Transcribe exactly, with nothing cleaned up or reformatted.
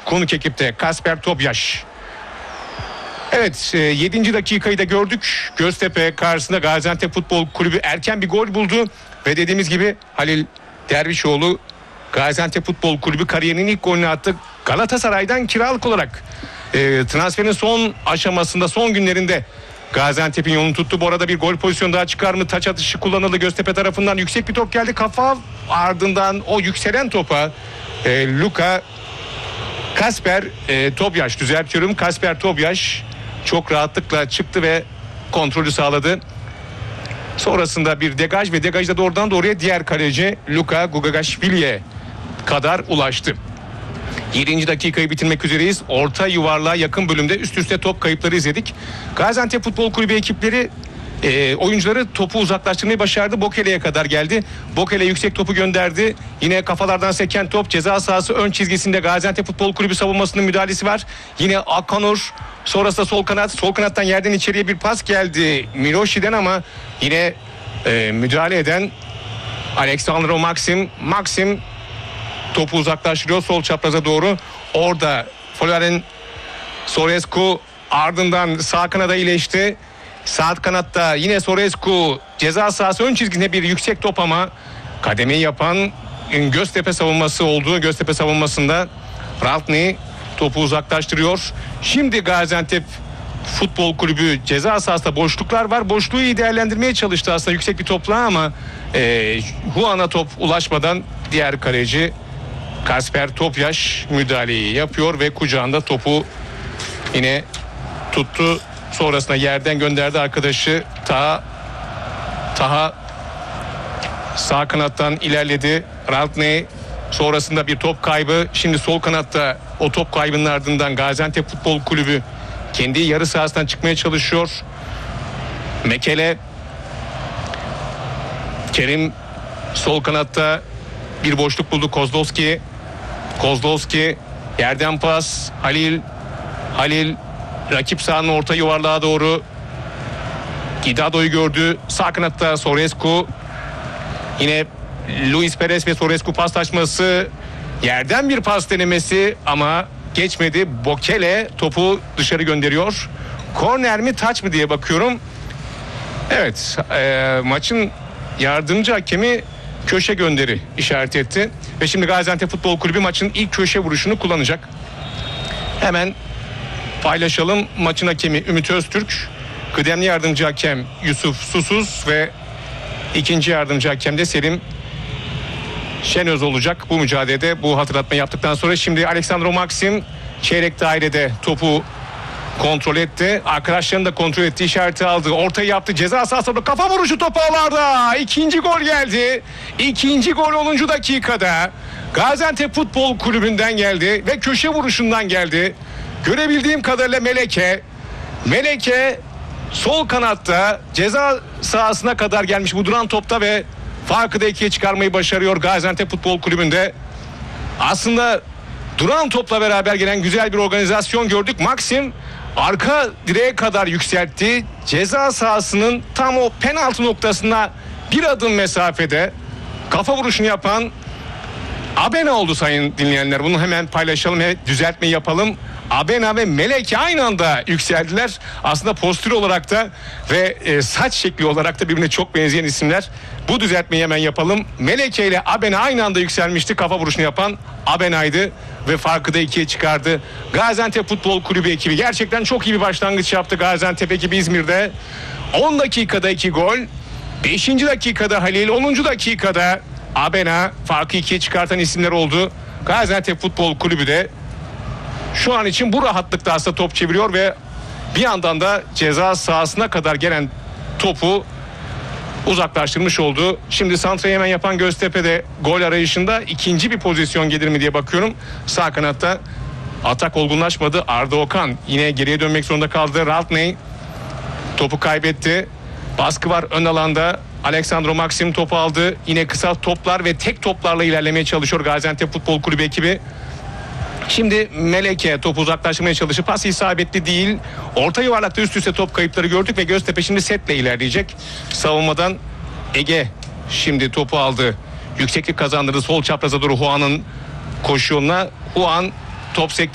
konuk ekipte Kasper Topyaş. Evet, yedinci dakikayı da gördük. Göztepe karşısında Gaziantep Futbol Kulübü erken bir gol buldu. Ve dediğimiz gibi Halil Dervişoğlu Gaziantep Futbol Kulübü kariyerinin ilk golünü attı. Galatasaray'dan kiralık olarak e, transferin son aşamasında, son günlerinde Gaziantep'in yolunu tuttu. Bu arada bir gol pozisyonu daha çıkar mı? Taç atışı kullanıldı Göztepe tarafından. Yüksek bir top geldi. Kafa ardından o yükselen topa e, Luka Kasper e, Topyaş, düzeltiyorum. Kasper Topyaş çok rahatlıkla çıktı ve kontrolü sağladı. Sonrasında bir degaj ve degajda doğrudan doğruya diğer kaleci Luka Gugagashvili'ye kadar ulaştı. yedinci dakikayı bitirmek üzereyiz. Orta yuvarlığa yakın bölümde üst üste top kayıpları izledik. Gaziantep Futbol Kulübü ekipleri e, oyuncuları topu uzaklaştırmayı başardı. Bokele'ye kadar geldi. Bokele yüksek topu gönderdi. Yine kafalardan seken top ceza sahası ön çizgisinde Gaziantep Futbol Kulübü savunmasının müdahalesi var. Yine Akanur, sonrasında sol kanat. Sol kanattan yerden içeriye bir pas geldi Milošić'den ama yine e, müdahale eden Aleksandro Maxim. Maxim topu uzaklaştırıyor sol çapraza doğru. Orada Florin Sorescu ardından sağ kanada iyileşti. Sağ kanatta yine Sorescu ceza sahası ön çizgisine bir yüksek top ama kademeyi yapan Göztepe savunması oldu. Göztepe savunmasında Raltni topu uzaklaştırıyor. Şimdi Gaziantep Futbol Kulübü ceza sahasında boşluklar var. Boşluğu iyi değerlendirmeye çalıştı aslında yüksek bir topla ama e, Juan'a top ulaşmadan diğer kaleci Kasper Topyaş müdahaleyi yapıyor ve kucağında topu yine tuttu. Sonrasında yerden gönderdi arkadaşı Taha. Taha sağ kanattan ilerledi. Raltni sonrasında bir top kaybı. Şimdi sol kanatta o top kaybının ardından Gaziantep Futbol Kulübü kendi yarı sahasından çıkmaya çalışıyor. Mekele, Kerim sol kanatta bir boşluk buldu. Kozlovski. Kozlovski yerden pas. Halil. Halil rakip sahanın orta yuvarlığa doğru. Gidado'yu gördü. Sağ kanatta Sorescu. Yine Luis Perez ve Sorescu paslaşması. Yerden bir pas denemesi ama geçmedi. Bokele topu dışarı gönderiyor. Korner mi taç mı diye bakıyorum. Evet, e, maçın yardımcı hakemi köşe gönderi işaret etti. Ve şimdi Gaziantep Futbol Kulübü maçın ilk köşe vuruşunu kullanacak. Hemen paylaşalım. Maçın hakemi Ümit Öztürk, kıdemli yardımcı hakem Yusuf Susuz ve ikinci yardımcı hakem de Selim Şenöz olacak bu mücadelede. Bu hatırlatma yaptıktan sonra şimdi Aleksandro Maxim çeyrek dairede topu kontrol etti. Arkadaşlarını da kontrol etti. İşareti aldı. Ortayı yaptı. Ceza sahasında kafa vuruşu topu ağlarda. İkinci gol geldi. İkinci gol onuncu dakikada. Gaziantep Futbol Kulübü'nden geldi ve köşe vuruşundan geldi. Görebildiğim kadarıyla Meleke. Meleke sol kanatta ceza sahasına kadar gelmiş bu duran topta ve farkı da ikiye çıkarmayı başarıyor Gaziantep Futbol Kulübü'nde. Aslında duran topla beraber gelen güzel bir organizasyon gördük. Maxim arka direğe kadar yükseltti. Ceza sahasının tam o penaltı noktasına bir adım mesafede kafa vuruşunu yapan Abena oldu sayın dinleyenler. Bunu hemen paylaşalım ve düzeltmeyi yapalım. Abena ve Meleke aynı anda yükseldiler. Aslında postür olarak da ve e, saç şekli olarak da birbirine çok benzeyen isimler. Bu düzeltmeyi hemen yapalım. Meleke ile Abena aynı anda yükselmişti. Kafa vuruşunu yapan Abena'ydı ve farkı da ikiye çıkardı. Gaziantep Futbol Kulübü ekibi gerçekten çok iyi bir başlangıç yaptı. Gaziantep ekibi İzmir'de. on dakikada iki gol. beşinci dakikada Halil, onuncu dakikada Abena, farkı ikiye çıkartan isimler oldu. Gaziantep Futbol Kulübü de şu an için bu rahatlıkta aslında top çeviriyor ve bir yandan da ceza sahasına kadar gelen topu uzaklaştırmış oldu. Şimdi santrayı hemen yapan Göztepe'de gol arayışında ikinci bir pozisyon gelir mi diye bakıyorum. Sağ kanatta atak olgunlaşmadı. Arda Okan yine geriye dönmek zorunda kaldı. Raltney topu kaybetti. Baskı var ön alanda. Aleksandro Maxim topu aldı. Yine kısa toplar ve tek toplarla ilerlemeye çalışıyor Gaziantep Futbol Kulübü ekibi. Şimdi Meleke topu uzaklaştırmaya çalışıp pas isabetli değil. Orta yuvarlakta üst üste top kayıpları gördük ve Göztepe şimdi setle ilerleyecek. Savunmadan Ege şimdi topu aldı. Yükseklik kazandırdı sol çapraza doğru Juan'ın koşu yoluna. Juan top sekti.